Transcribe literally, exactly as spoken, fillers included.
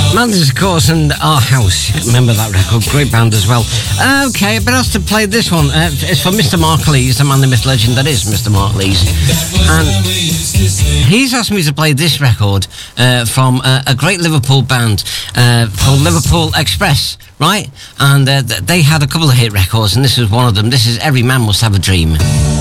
Manders, of course, and Our House. Remember that record? Great band as well. Okay, but asked to play this one. Uh, it's for Mister Mark Lees, the man, the myth, legend that is Mister Mark Lees. And he's asked me to play this record uh, from uh, a great Liverpool band uh, called Liverpool Express, right? And uh, they had a couple of hit records, and this was one of them. This is Every Man Must Have a Dream.